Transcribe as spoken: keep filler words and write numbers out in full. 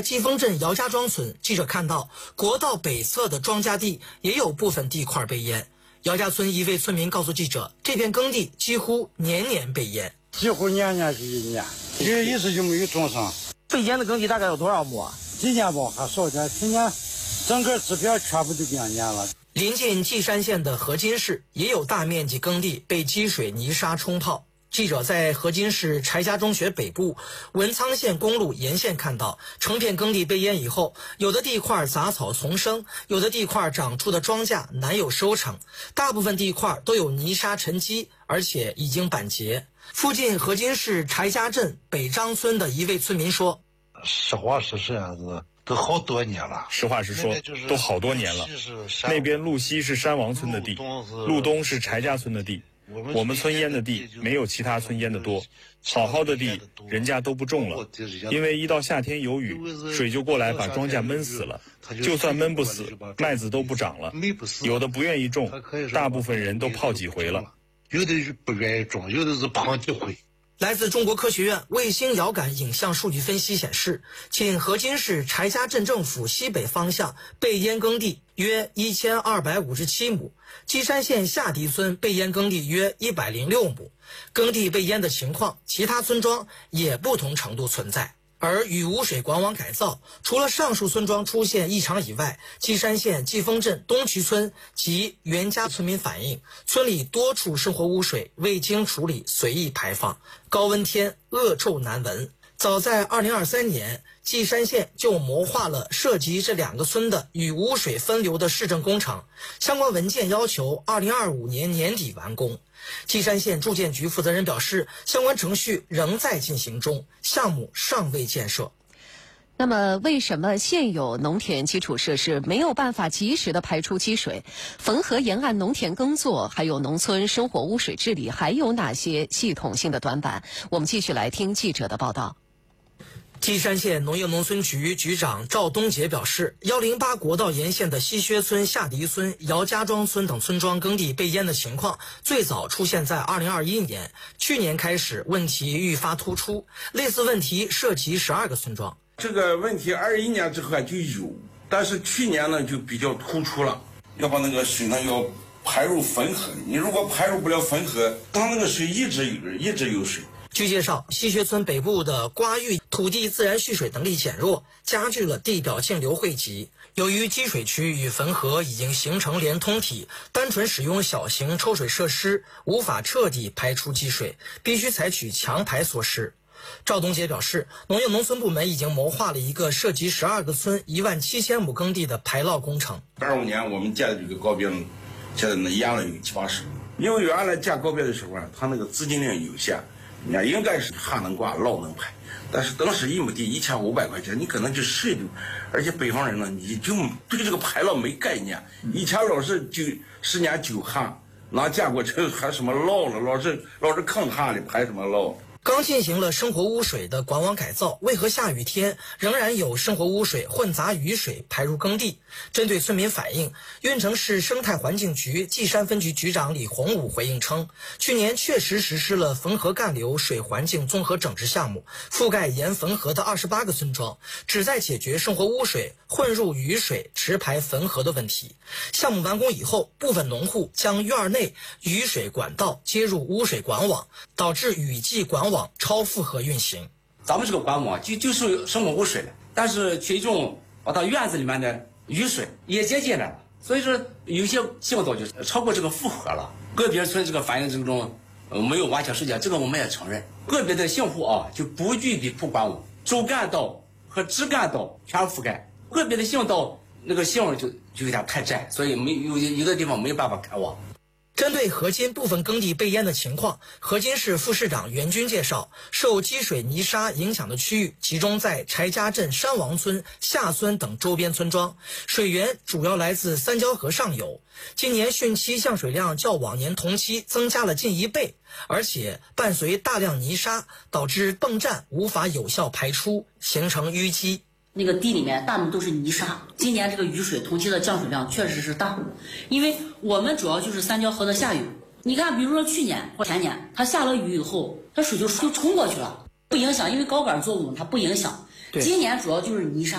季风镇姚家庄村，记者看到国道北侧的庄稼地也有部分地块被淹。姚家村一位村民告诉记者，这片耕地几乎年年被淹， 几乎年年是一年，这一次就没有种上。 被淹的耕地大概有多少亩啊？ 今年吧还少点，今年整个这边全部都变淹了。 临近稷山县的河津市也有大面积耕地被积水泥沙冲泡。记者在河津市柴家中学北部文昌县公路沿线看到，成片耕地被淹以后，有的地块杂草丛生，有的地块长出的庄稼难有收成，大部分地块都有泥沙沉积，而且已经板结。附近河津市柴家镇北张村的一位村民说：“ 实话是这样子，都好多年了。 实话实说，都好多年了。那边路西是山王村的地，路东是柴家村的地。我们村淹的地没有其他村淹的多，好好的地人家都不种了，因为一到夏天有雨，水就过来把庄稼闷死了。就算闷不死，麦子都不长了。有的不愿意种，大部分人都泡几回了。 有的是不愿意种，有的是泡几回。” 来自中国科学院卫星遥感影像数据分析显示，仅河津市柴家镇政府西北方向被淹耕地约一千二百五十七亩，稷山县下迪村被淹耕地约一百零六亩。耕地被淹的情况，其他村庄也不同程度存在。而雨污水管网改造，除了上述村庄出现异常以外，稷山县季风镇东渠村及袁家村民反映，村里多处生活污水未经处理随意排放，高温天恶臭难闻。早在二零二三年，稷山县就谋划了涉及这两个村的雨污水分流的市政工程，相关文件要求二零二五年年底完工。稷山县住建局负责人表示，相关程序仍在进行中，项目尚未建设。 那么为什么现有农田基础设施没有办法及时的排出积水？汾河沿岸农田耕作还有农村生活污水治理还有哪些系统性的短板？我们继续来听记者的报道。 稷山县农业农村局局长赵东杰表示，一零八国道沿线的西薛村、下迪村、姚家庄村等村庄耕地被淹的情况，最早出现在二零二一年，去年开始问题愈发突出，类似问题涉及十二个村庄。 这个问题二一年之后就有，但是去年呢就比较突出了，要把那个水呢要排入汾河，你如果排入不了汾河，它那个水一直有一直有水。 据介绍，西薛村北部的瓜峪土地自然蓄水能力减弱，加剧了地表径流汇集。由于积水区与汾河已经形成连通体，单纯使用小型抽水设施无法彻底排出积水，必须采取强排措施。赵东杰表示，农业农村部门已经谋划了一个涉及十二个村一万七千亩耕地的排涝工程。 二五年我们建的这个高别，现在呢淹了有七八十，因为原来建高别的时候啊，它那个资金量有限。人家应该是旱能挂涝能排，但是当时一亩地一千五百块钱，你可能就谁都，而且北方人呢，你就对这个排涝没概念。以前老是就十年九旱，哪见过这个还什么涝了？老是老是抗旱的，排什么涝？ 刚进行了生活污水的管网改造，为何下雨天仍然有生活污水混杂雨水排入耕地？针对村民反映，运城市生态环境局稷山分局局长李洪武回应称，去年确实实施了汾河干流水环境综合整治项目，覆盖沿汾河的二十八个村庄，旨在解决生活污水混入雨水直排汾河的问题。项目完工以后，部分农户将院内雨水管道接入污水管网，导致雨季管网超负荷运行。 咱们这个管网就就是生活污水的，但是群众把它院子里面的雨水也接进来了，所以说有些行动就超过这个负荷了。个别村这个反映这种呃没有完全实践，这个我们也承认。个别的信户啊就不具备铺管网，主干道和支干道全覆盖，个别的信道那个信就就有点太窄，所以没有有的地方没有办法开网。 针对河津部分耕地被淹的情况，河津市副市长袁军介绍，受积水泥沙影响的区域集中在柴家镇山王村、下村等周边村庄，水源主要来自三交河上游。今年汛期降水量较往年同期增加了近一倍，而且伴随大量泥沙，导致泵站无法有效排出，形成淤积。 那个地里面大部分都是泥沙，今年这个雨水同期的降水量确实是大，因为我们主要就是三交河的下游。你看，比如说去年或前年，它下了雨以后，它水就就冲过去了，不影响，因为高杆作物它不影响。今年主要就是泥沙。